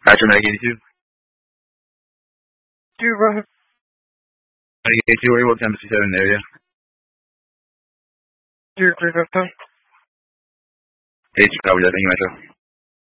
Patramatic 82. Dude, bro. 82, where you work, Embassy 7 area. Dude, 3 Victor. H, copy that, thank you, Metro.